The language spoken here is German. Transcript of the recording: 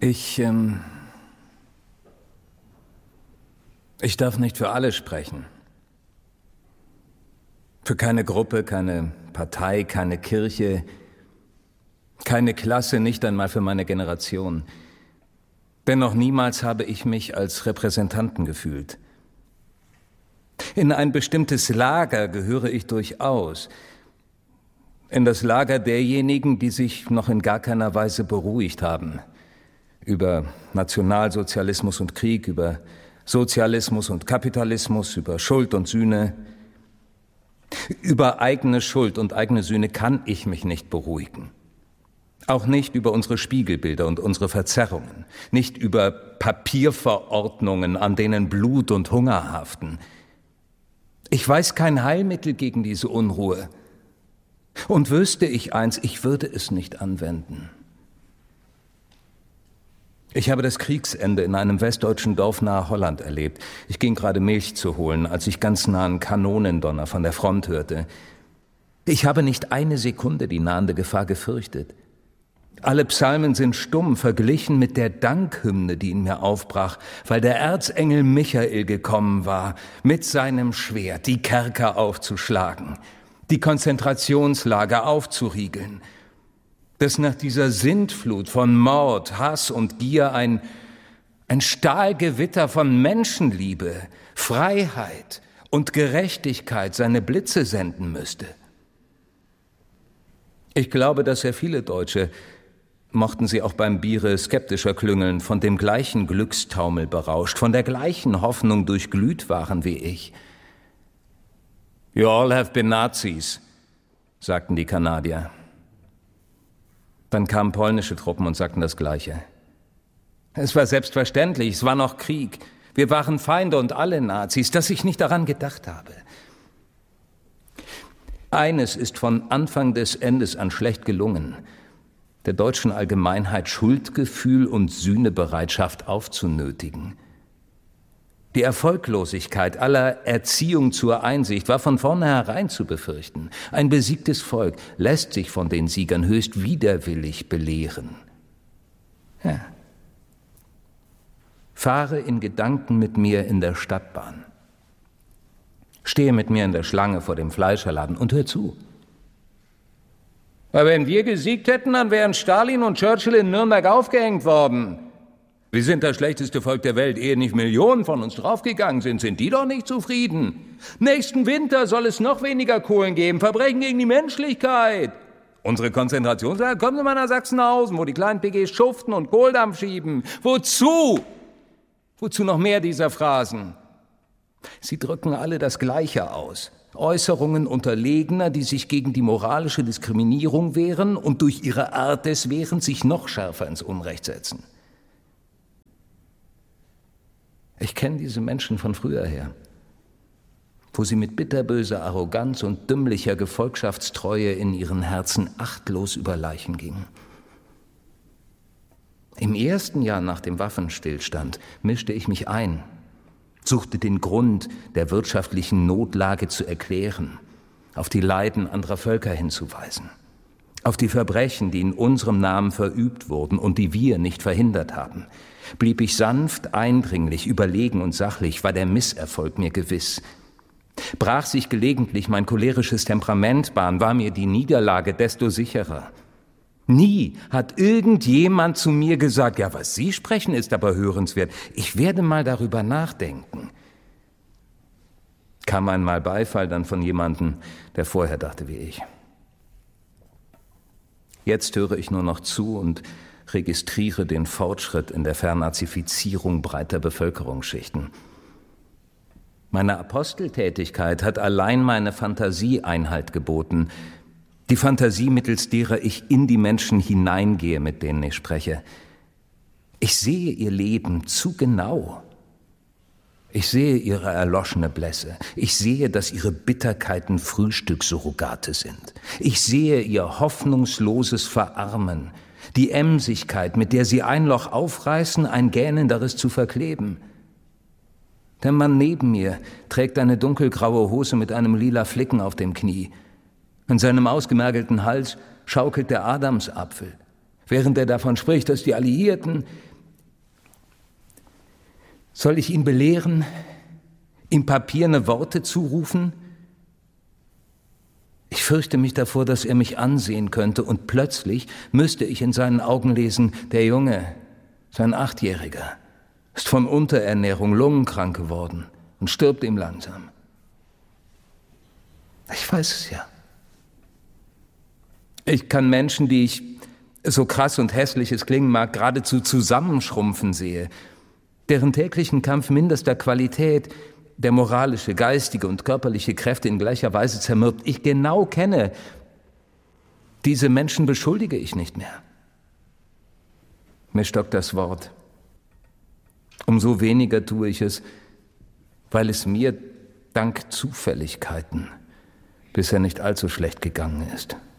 Ich darf nicht für alle sprechen. Für keine Gruppe, keine Partei, keine Kirche, keine Klasse, nicht einmal für meine Generation. Denn noch niemals habe ich mich als Repräsentanten gefühlt. In ein bestimmtes Lager gehöre ich durchaus. In das Lager derjenigen, die sich noch in gar keiner Weise beruhigt haben. Über Nationalsozialismus und Krieg, über Sozialismus und Kapitalismus, über Schuld und Sühne. Über eigene Schuld und eigene Sühne kann ich mich nicht beruhigen. Auch nicht über unsere Spiegelbilder und unsere Verzerrungen. Nicht über Papierverordnungen, an denen Blut und Hunger haften. Ich weiß kein Heilmittel gegen diese Unruhe. Und wüsste ich eins, ich würde es nicht anwenden. Ich habe das Kriegsende in einem westdeutschen Dorf nahe Holland erlebt. Ich ging gerade Milch zu holen, als ich ganz nahen Kanonendonner von der Front hörte. Ich habe nicht eine Sekunde die nahende Gefahr gefürchtet. Alle Psalmen sind stumm verglichen mit der Dankhymne, die in mir aufbrach, weil der Erzengel Michael gekommen war, mit seinem Schwert die Kerker aufzuschlagen, die Konzentrationslager aufzuriegeln, dass nach dieser Sintflut von Mord, Hass und Gier ein Stahlgewitter von Menschenliebe, Freiheit und Gerechtigkeit seine Blitze senden müsste. Ich glaube, dass sehr viele Deutsche, mochten sie auch beim Biere skeptischer klüngeln, von dem gleichen Glückstaumel berauscht, von der gleichen Hoffnung durchglüht waren wie ich. You all have been Nazis, sagten die Kanadier. Dann kamen polnische Truppen und sagten das Gleiche. Es war selbstverständlich, es war noch Krieg. Wir waren Feinde und alle Nazis, dass ich nicht daran gedacht habe. Eines ist von Anfang des Endes an schlecht gelungen, der deutschen Allgemeinheit Schuldgefühl und Sühnebereitschaft aufzunötigen. Die Erfolglosigkeit aller Erziehung zur Einsicht war von vornherein zu befürchten. Ein besiegtes Volk lässt sich von den Siegern höchst widerwillig belehren. Ja. Fahre in Gedanken mit mir in der Stadtbahn. Stehe mit mir in der Schlange vor dem Fleischerladen und hör zu. Aber wenn wir gesiegt hätten, dann wären Stalin und Churchill in Nürnberg aufgehängt worden. Wir sind das schlechteste Volk der Welt, ehe nicht Millionen von uns draufgegangen sind die doch nicht zufrieden. Nächsten Winter soll es noch weniger Kohlen geben, Verbrechen gegen die Menschlichkeit. Unsere Konzentrationslager, kommen Sie mal nach Sachsenhausen, wo die kleinen PGs schuften und Kohldampf schieben. Wozu? Wozu noch mehr dieser Phrasen? Sie drücken alle das Gleiche aus. Äußerungen Unterlegener, die sich gegen die moralische Diskriminierung wehren und durch ihre Art des Wehrens sich noch schärfer ins Unrecht setzen. Ich kenne diese Menschen von früher her, wo sie mit bitterböser Arroganz und dümmlicher Gefolgschaftstreue in ihren Herzen achtlos über Leichen gingen. Im ersten Jahr nach dem Waffenstillstand mischte ich mich ein, suchte den Grund der wirtschaftlichen Notlage zu erklären, auf die Leiden anderer Völker hinzuweisen, auf die Verbrechen, die in unserem Namen verübt wurden und die wir nicht verhindert haben. Blieb ich sanft, eindringlich, überlegen und sachlich, war der Misserfolg mir gewiss. Brach sich gelegentlich mein cholerisches Temperament Bahn, war mir die Niederlage desto sicherer. Nie hat irgendjemand zu mir gesagt, ja, was Sie sprechen, ist aber hörenswert. Ich werde mal darüber nachdenken. Kam einmal Beifall dann von jemandem, der vorher dachte wie ich. Jetzt höre ich nur noch zu und registriere den Fortschritt in der Vernazifizierung breiter Bevölkerungsschichten. Meine Aposteltätigkeit hat allein meine Fantasie Einhalt geboten, die Fantasie, mittels derer ich in die Menschen hineingehe, mit denen ich spreche. Ich sehe ihr Leben zu genau. Ich sehe ihre erloschene Blässe. Ich sehe, dass ihre Bitterkeiten Frühstückssurrogate sind. Ich sehe ihr hoffnungsloses Verarmen, die Emsigkeit, mit der sie ein Loch aufreißen, ein gähnenderes zu verkleben. Der Mann neben mir trägt eine dunkelgraue Hose mit einem lila Flicken auf dem Knie. An seinem ausgemergelten Hals schaukelt der Adamsapfel, während er davon spricht, dass die Alliierten Soll ich ihn belehren, ihm papierne Worte zurufen? Ich fürchte mich davor, dass er mich ansehen könnte und plötzlich müsste ich in seinen Augen lesen, der Junge, sein 8-Jähriger, ist von Unterernährung lungenkrank geworden und stirbt ihm langsam. Ich weiß es ja. Ich kann Menschen, die ich, so krass und hässlich es klingen mag, geradezu zusammenschrumpfen sehe, deren täglichen Kampf minderster Qualität der moralische, geistige und körperliche Kräfte in gleicher Weise zermürbt, ich genau kenne, diese Menschen beschuldige ich nicht mehr. Mir stockt das Wort. Umso weniger tue ich es, weil es mir dank Zufälligkeiten bisher nicht allzu schlecht gegangen ist.